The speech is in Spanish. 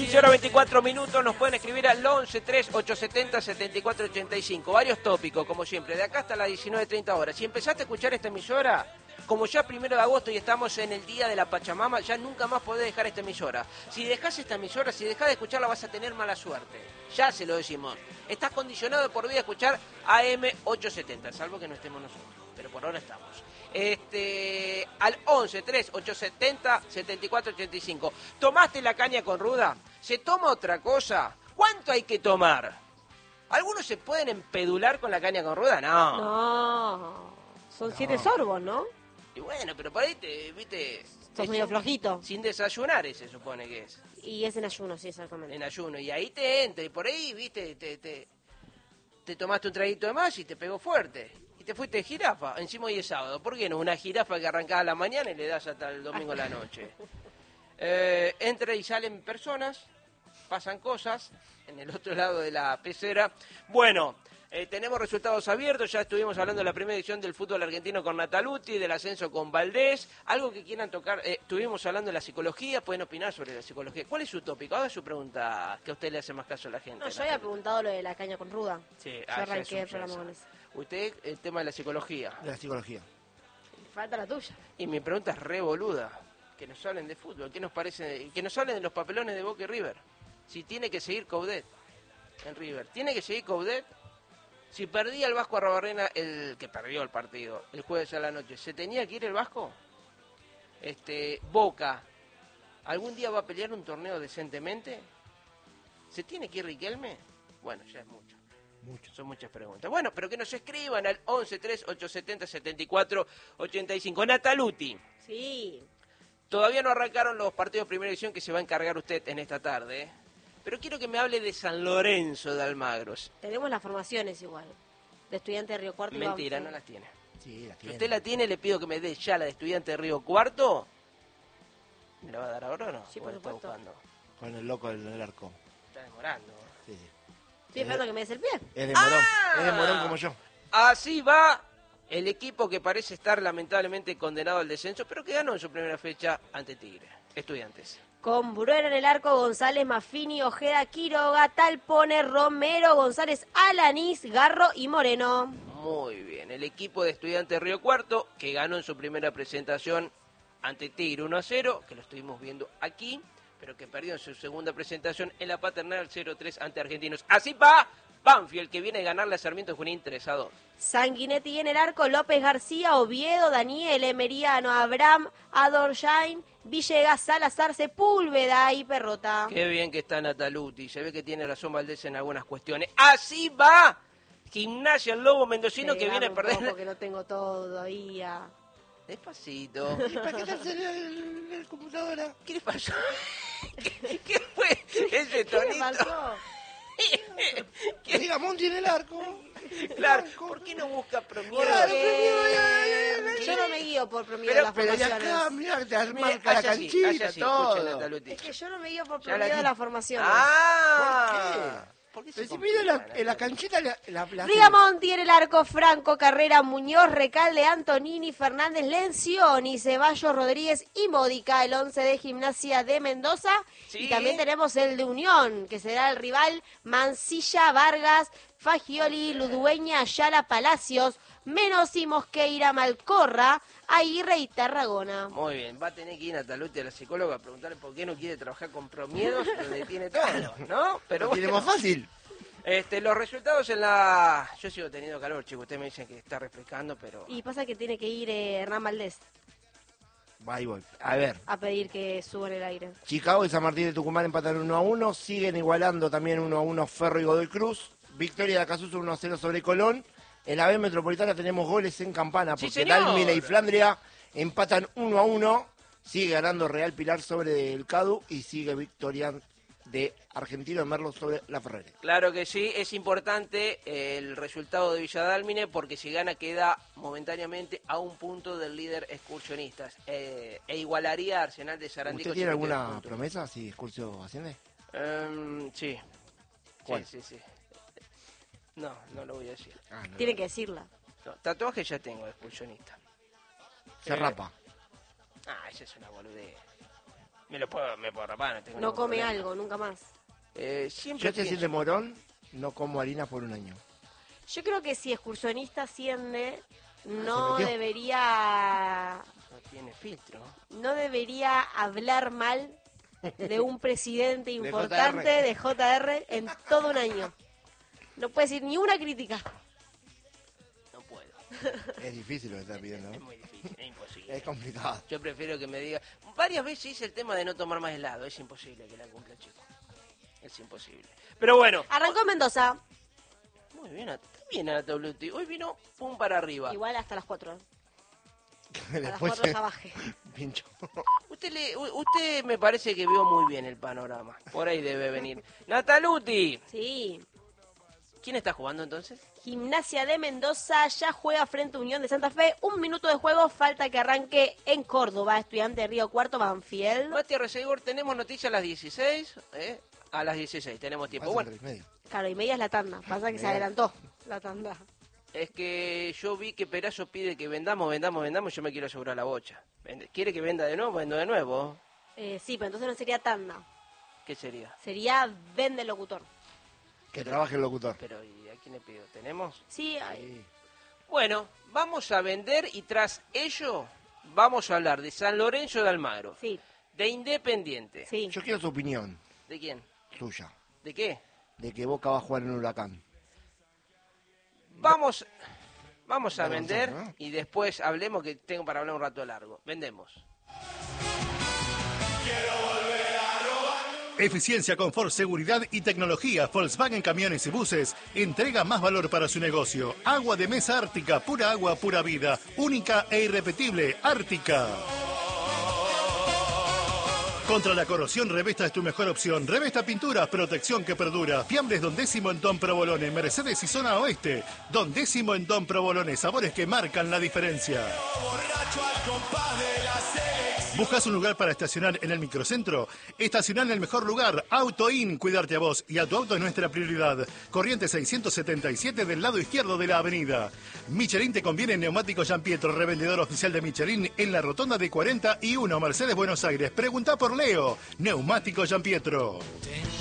15:24, nos pueden escribir al 11-3-870-7485. Varios tópicos, como siempre, de acá hasta las 19:30 horas. Si empezaste a escuchar esta emisora, como ya 1 de agosto y estamos en el día de la Pachamama, ya nunca más podés dejar esta emisora. Si dejás esta emisora, si dejás de escucharla, vas a tener mala suerte. Ya se lo decimos. Estás condicionado por vida a escuchar AM870, salvo que no estemos nosotros. Pero por ahora estamos. Al 11-3-870-7485. ¿Tomaste la caña con ruda? ¿Se toma otra cosa? ¿Cuánto hay que tomar? ¿Algunos se pueden empedular con la caña con ruda? No. No, son 7 sorbos, ¿no? Y bueno, pero por ahí viste... Sos medio flojito. Sin desayunar, se supone que es. Y es en ayuno, sí, exactamente. En ayuno. Y ahí te entra. Y por ahí, viste, te tomaste un traguito de más y te pegó fuerte. Y te fuiste de jirafa. Encima hoy es sábado. ¿Por qué no? Una jirafa que arrancaba a la mañana y le das hasta el domingo a la noche. Entra y salen personas, pasan cosas en el otro lado de la pecera. Bueno, tenemos resultados abiertos. Ya estuvimos hablando de la primera edición del fútbol argentino con Nataluti, del ascenso con Valdés. Algo que quieran tocar. Estuvimos hablando de la psicología. Pueden opinar sobre la psicología. ¿Cuál es su tópico? Haga su pregunta, que a usted le hace más caso a la gente. No, yo había preguntado lo de la caña con ruda. Sí, yo arranqué el programa con eso. Usted, el tema de la psicología. De la psicología. Falta la tuya. Y mi pregunta es re boluda. Que nos hablen de fútbol. ¿Qué nos parece? Que nos hablen de los papelones de Boca y River. Si tiene que seguir Coudet en River. ¿Tiene que seguir Coudet? Si perdía el Vasco Arrobarrena, el que perdió el partido, el jueves a la noche, ¿se tenía que ir el Vasco? Boca, ¿algún día va a pelear un torneo decentemente? ¿Se tiene que ir Riquelme? Bueno, ya es mucho. Son muchas preguntas. Bueno, pero que nos escriban al 11-3-870-7485. Nataluti. Sí. Todavía no arrancaron los partidos de primera división que se va a encargar usted en esta tarde, Pero quiero que me hable de San Lorenzo de Almagro. Tenemos las formaciones igual. De Estudiante de Río Cuarto. Mentira, no las tiene. Sí, las Si tiene. usted la tiene, le pido que me dé ya la de Estudiante de Río Cuarto. ¿Me la va a dar ahora o no? Sí, ¿O por la está supuesto. buscando? Con el loco del arco. Está demorando. Sí, sí. Estoy esperando que me des el pie. Es de morón. ¡Ah! Es de morón como yo. Así va el equipo que parece estar lamentablemente condenado al descenso, pero que ganó en su primera fecha ante Tigre. Estudiantes. Con Bruera en el arco, González, Maffini, Ojeda, Quiroga, Talpone, Romero, González, Alanís, Garro y Moreno. Muy bien. El equipo de Estudiantes de Río Cuarto, que ganó en su primera presentación ante Tigre 1-0, que lo estuvimos viendo aquí, pero que perdió en su segunda presentación en la Paternal 0-3 ante Argentinos. Así va Banfield, que viene a ganarle a Sarmiento Junín 3-2. Sanguinetti en el arco, López García, Oviedo, Daniel, Emeriano, Abraham, Adorjain, Villegas, Salazar, Sepúlveda y Perrota. Qué bien que está Nataluti. Se ve que tiene razón Valdés en algunas cuestiones. Así va Gimnasia, el Lobo Mendocino, que viene a perder. Porque no tengo todavía. Despacito. ¿Y para qué te salió la computadora? ¿Qué le pasó? ¿Qué fue ese ¿Qué tonito? me pasó? Que Digamón tiene el arco. Claro, ¿por qué no busca Promiedo? Claro, Yo no me guío por promedio de Pero- las Pero de formaciones. acá, mirá, te Mire, marca la hace así, canchita, hace así, todo. escuchen, Nataluti. Es que yo no me guío por Ya la promedio de di. las formaciones. ¡Ah! ¿Por qué se Pero si complica, mira Nataluti? la canchita, la Rigamonti en el arco, Franco, Carrera, Muñoz, Recalde, Antonini, Fernández, Lencioni, Ceballos, Rodríguez y Módica, el 11 de Gimnasia de Mendoza. Sí. Y también tenemos el de Unión, que será el rival Mancilla, Vargas, Fagioli, Ludueña, Ayala, Palacios, Menossi, Mosqueira, Malcorra, Aguirre y Tarragona. Muy bien, va a tener que ir Nataluti a la psicóloga a preguntarle por qué no quiere trabajar con Promiedos, donde tiene todo, ¿no? Pero Lo tiene bueno. más fácil. Los resultados en la... Yo sigo teniendo calor, chicos. Ustedes me dicen que está refrescando, pero... Y pasa que tiene que ir Hernán Valdés Va y voy. A ver. a pedir que suban el aire. Chicago y San Martín de Tucumán empatan 1-1. Siguen igualando también 1-1 Ferro y Godoy Cruz. Victoria de Acasuso 1-0 sobre Colón. En la B Metropolitana tenemos goles en campana Sí, porque señor. Dálmine y Flandria empatan 1-1. Sigue ganando Real Pilar sobre el Cadu y sigue victoria de Argentino de Merlo sobre la Ferrere. Claro que sí, es importante el resultado de Villadálmine porque si gana queda momentáneamente a un punto del líder excursionistas e igualaría a Arsenal de Sarandí. ¿Usted tiene alguna promesa si Excursio asciende? Sí. ¿Cuál? Sí. No, no lo voy a decir. Ah, no. Tiene que decirla. No, tatuaje ya tengo de excursionista. Se rapa. Esa es una boludez. Me puedo rapar, no tengo No ningún come problema. algo, nunca más. Siempre Yo este pienso- de Morón no como harina por un año. Yo creo que si excursionista asciende, no metió. debería... No tiene filtro. No debería hablar mal de un presidente De importante de JR en todo un año. No puede decir ni una crítica. No puedo. Es difícil lo que está pidiendo, Es ¿no? muy difícil, es imposible. Es complicado. Yo prefiero que me diga... Varias veces hice el tema de no tomar más helado. Es imposible que la cumpla, chico. Es imposible. Pero bueno. Arrancó Mendoza, Muy bien, está bien a la WT. Hoy vino pum para arriba. igual hasta las 4. A las Después 4 ya baje. pincho. Usted me parece que vio muy bien el panorama. Por ahí debe venir. Nataluti. Sí. ¿Quién está jugando entonces? Gimnasia de Mendoza ya juega frente a Unión de Santa Fe. 1 minuto de juego, falta que arranque en Córdoba. Estudiante de Río Cuarto, Banfield. Mati Arrecegor, tenemos noticias a las 16. A las 16 tenemos tiempo. Pasa Bueno, 3:30. Claro, y media es la tanda. Pasa que se Bien. adelantó la tanda. es que yo vi que Perazo pide que vendamos. Yo me quiero asegurar la bocha. ¿Quiere que venda de nuevo? Vendo de nuevo. Sí, pero entonces no sería tanda. ¿Qué sería? Sería vende locutor. Que trabaje el locutor. Pero ¿y a quién le pido? ¿Tenemos? Sí, Sí. Bueno, vamos a vender y tras ello vamos a hablar de San Lorenzo de Almagro, sí, de Independiente. sí. Yo quiero tu opinión, ¿De quién? tuya, ¿De qué? de que Boca va a jugar en Huracán. Vamos a Dale, vender Gonzalo, ¿no? y después hablemos, que tengo para hablar un rato largo. Vendemos. Eficiencia, confort, seguridad y tecnología. Volkswagen Camiones y Buses entrega más valor para su negocio. Agua de mesa Ártica, pura agua, pura vida. Única e irrepetible, Ártica. Contra la corrosión, Revesta es tu mejor opción. Revesta Pinturas, protección que perdura. Fiambres Don Décimo en Don Provolone, Mercedes y Zona Oeste. Don Décimo en Don Provolone, sabores que marcan la diferencia. ¿Buscas un lugar para estacionar en el microcentro? Estacionar en el mejor lugar. Auto In, cuidarte a vos y a tu auto es nuestra prioridad. Corriente 677 del lado izquierdo de la avenida. Michelin te conviene en Neumático Gian Pietro, revendedor oficial de Michelin en la rotonda de 41, Mercedes, Buenos Aires. Pregunta por Leo. Neumático Gian Pietro.